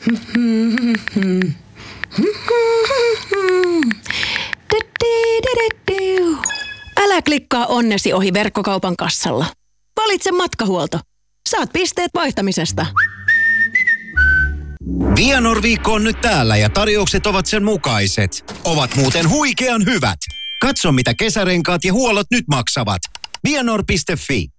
Älä klikkaa onnesi ohi verkkokaupan kassalla. Valitse matkahuolto. Saat pisteet vaihtamisesta. Vianor-viikko on nyt täällä ja tarjoukset ovat sen mukaiset. Ovat muuten huikean hyvät. Katso mitä kesärenkaat ja huollot nyt maksavat. Vianor.fi